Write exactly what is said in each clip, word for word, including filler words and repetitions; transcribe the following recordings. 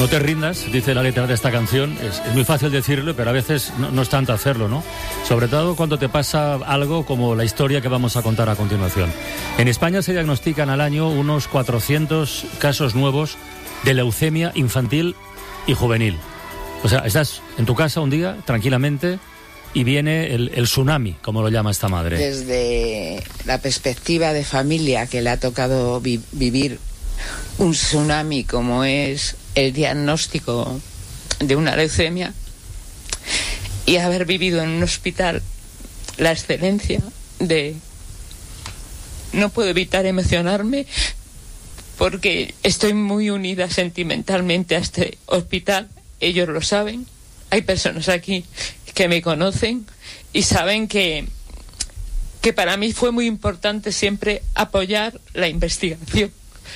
No te rindas, dice la letra de esta canción. Es, es muy fácil decirlo, pero a veces no, no es tanto hacerlo, ¿no? Sobre todo cuando te pasa algo como la historia que vamos a contar a continuación. En España se diagnostican al año unos cuatrocientos casos nuevos de leucemia infantil y juvenil. O sea, estás en tu casa un día, tranquilamente, y viene el, el tsunami, como lo llama esta madre. Desde la perspectiva de familia que le ha tocado vi- vivir un tsunami como es el diagnóstico de una leucemia y haber vivido en un hospital la excelencia de... No puedo evitar emocionarme porque estoy muy unida sentimentalmente a este hospital. Ellos lo saben. Hay personas aquí que me conocen y saben que, que para mí fue muy importante siempre apoyar la investigación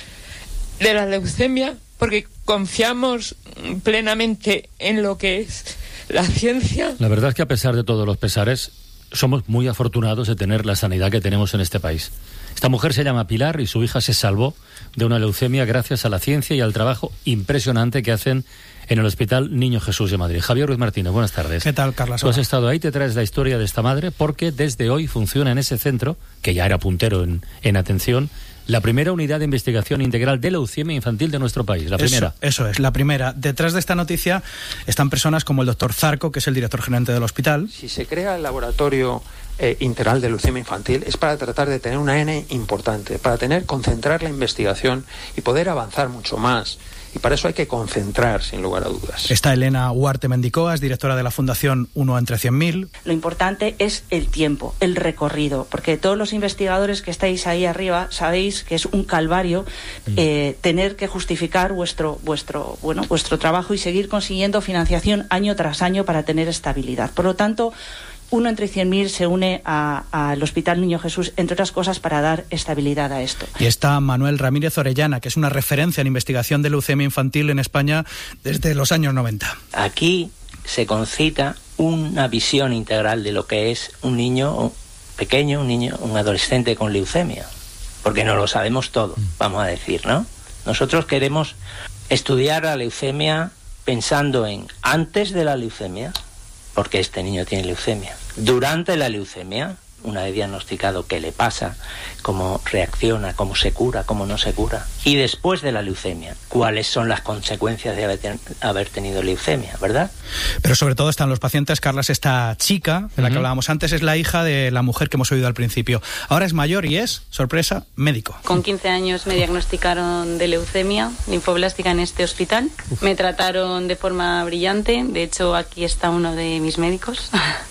de la leucemia, porque confiamos plenamente en lo que es la ciencia. La verdad es que a pesar de todos los pesares, somos muy afortunados de tener la sanidad que tenemos en este país. Esta mujer se llama Pilar y su hija se salvó de una leucemia gracias a la ciencia y al trabajo impresionante que hacen en el Hospital Niño Jesús de Madrid. Javier Ruiz Martínez, buenas tardes. ¿Qué tal, Carla? Tú has estado ahí, te traes la historia de esta madre, porque desde hoy funciona en ese centro, que ya era puntero en, en atención, la primera unidad de investigación integral de leucemia infantil de nuestro país, la primera. Eso, eso es, la primera. Detrás de esta noticia están personas como el doctor Zarco, que es el director gerente del hospital. Si se crea el laboratorio eh, integral de leucemia infantil, es para tratar de tener una N importante, para tener, concentrar la investigación y poder avanzar mucho más. Y para eso hay que concentrar, sin lugar a dudas. Está Elena Huarte Mendicoas, directora de la Fundación Uno entre cien mil. Lo importante es el tiempo, el recorrido, porque todos los investigadores que estáis ahí arriba sabéis que es un calvario mm. eh, tener que justificar vuestro, vuestro, bueno, vuestro trabajo y seguir consiguiendo financiación año tras año para tener estabilidad. Por lo tanto, Uno entre cien mil se une al Hospital Niño Jesús, entre otras cosas, para dar estabilidad a esto. Y está Manuel Ramírez Orellana, que es una referencia en investigación de leucemia infantil en España desde los años noventa. Aquí se concita una visión integral de lo que es un niño pequeño, un niño, un adolescente con leucemia, porque no lo sabemos todo, vamos a decir, ¿no? Nosotros queremos estudiar la leucemia pensando en antes de la leucemia, porque este niño tiene leucemia. Durante la leucemia, una vez diagnosticado, qué le pasa, cómo reacciona, cómo se cura, cómo no se cura. Y después de la leucemia, cuáles son las consecuencias de haber, ten- haber tenido leucemia, ¿verdad? Pero sobre todo están los pacientes. Carlas, esta chica de la uh-huh. que hablábamos antes, es la hija de la mujer que hemos oído al principio. Ahora es mayor y es, sorpresa, médico. Con quince años me diagnosticaron de leucemia linfoblástica en este hospital. Me trataron de forma brillante. De hecho, aquí está uno de mis médicos.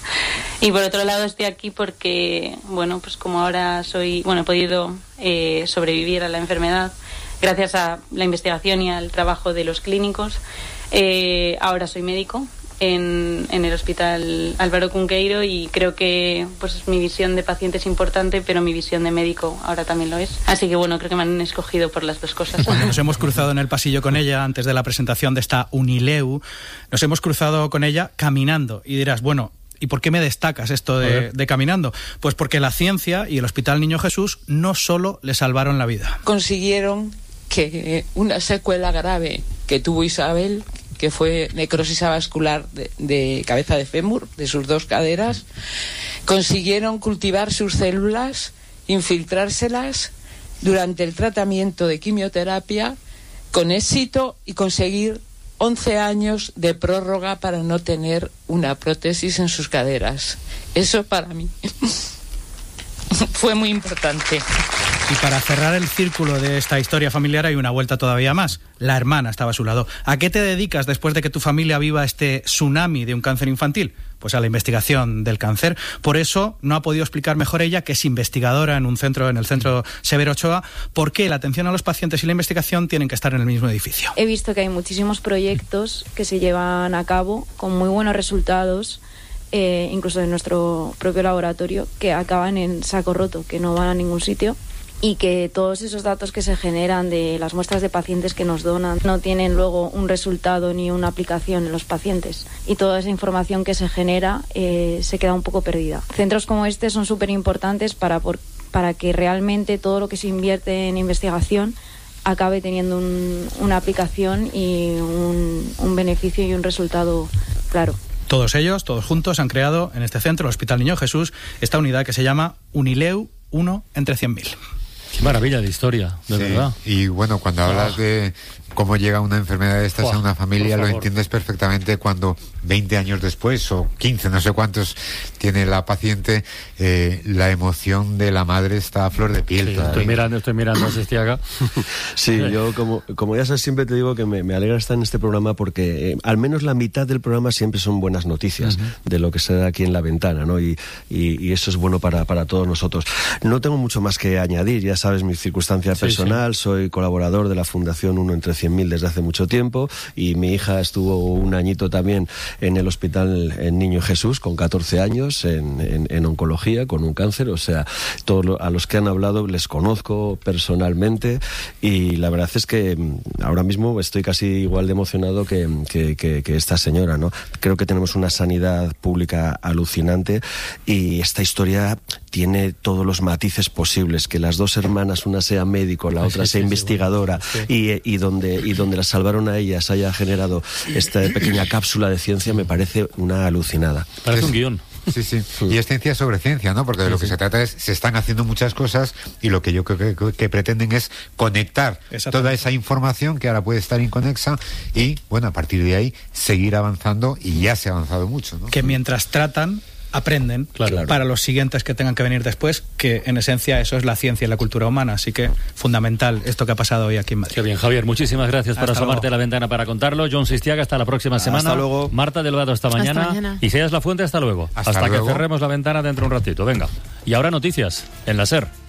Y por otro lado estoy aquí porque, bueno, pues como ahora soy, bueno, he podido eh, sobrevivir a la enfermedad gracias a la investigación y al trabajo de los clínicos. Eh, ahora soy médico en, en el Hospital Álvaro Cunqueiro y creo que pues mi visión de paciente es importante, pero mi visión de médico ahora también lo es. Así que bueno, creo que me han escogido por las dos cosas. Cuando nos hemos cruzado en el pasillo con ella antes de la presentación de esta Unileu, nos hemos cruzado con ella caminando y dirás, bueno, ¿y por qué me destacas esto de, de caminando? Pues porque la ciencia y el Hospital Niño Jesús no solo le salvaron la vida. Consiguieron que una secuela grave que tuvo Isabel, que fue necrosis avascular de, de cabeza de fémur, de sus dos caderas, consiguieron cultivar sus células, infiltrárselas durante el tratamiento de quimioterapia con éxito y conseguir once años de prórroga para no tener una prótesis en sus caderas. Eso para mí fue muy importante. Y para cerrar el círculo de esta historia familiar hay una vuelta todavía más. La hermana estaba a su lado. ¿A qué te dedicas después de que tu familia viva este tsunami de un cáncer infantil? Pues a la investigación del cáncer. Por eso no ha podido explicar mejor ella, que es investigadora en un centro, en el Centro Severo Ochoa, por qué la atención a los pacientes y la investigación tienen que estar en el mismo edificio. He visto que hay muchísimos proyectos que se llevan a cabo con muy buenos resultados, eh, incluso en nuestro propio laboratorio, que acaban en saco roto, que no van a ningún sitio. Y que todos esos datos que se generan de las muestras de pacientes que nos donan no tienen luego un resultado ni una aplicación en los pacientes. Y toda esa información que se genera eh, se queda un poco perdida. Centros como este son súper importantes para, por, para que realmente todo lo que se invierte en investigación acabe teniendo un, una aplicación y un, un beneficio y un resultado claro. Todos ellos, todos juntos, han creado en este centro, el Hospital Niño Jesús, esta unidad que se llama Unileu uno entre cien mil. Qué maravilla de historia, de sí, verdad. Y bueno, cuando oh. hablas de cómo llega una enfermedad de estas oh, a una familia, lo entiendes perfectamente cuando veinte años después, o quince, no sé cuántos tiene la paciente, eh, la emoción de la madre está a flor de piel. Sí, estoy mirando, estoy mirando a Sistiaga. Sí, yo como, como ya sabes, siempre te digo que me, me alegra estar en este programa porque eh, al menos la mitad del programa siempre son buenas noticias uh-huh. de lo que se da aquí en La Ventana, ¿no? Y, y, y eso es bueno para, para todos nosotros. No tengo mucho más que añadir, ya sabes mi circunstancia sí, personal, sí. Soy colaborador de la Fundación uno entre cien mil desde hace mucho tiempo y mi hija estuvo un añito también en el Hospital en Niño Jesús con catorce años en, en, en oncología con un cáncer, o sea, todos a los que han hablado les conozco personalmente y la verdad es que ahora mismo estoy casi igual de emocionado que, que, que, que esta señora, ¿no? Creo que tenemos una sanidad pública alucinante y esta historia tiene todos los matices posibles, que las dos hermanas, una sea médico, la otra sí, sea sí, investigadora sí, bueno, sí. Y, y, donde, y donde las salvaron a ellas haya generado esta pequeña cápsula de ciencia me parece una alucinada. Parece un guión. Sí, sí. Y es ciencia sobre ciencia, ¿no? Porque de lo que se trata es, se están haciendo muchas cosas y lo que yo creo que, que, que pretenden es conectar toda esa información que ahora puede estar inconexa y, bueno, a partir de ahí seguir avanzando y ya se ha avanzado mucho, ¿no? Que mientras tratan, aprenden claro. para los siguientes que tengan que venir después, que en esencia eso es la ciencia y la cultura humana, así que fundamental esto que ha pasado hoy aquí en Madrid. Qué bien, Javier, muchísimas gracias por asomarte a La Ventana para contarlo. John Sistiaga, hasta la próxima semana. Hasta luego. Marta Delgado, hasta mañana. Hasta mañana. Y Seas La Fuente, hasta luego. Hasta, hasta luego. que cerremos La Ventana dentro de un ratito. Venga. Y ahora noticias en la SER.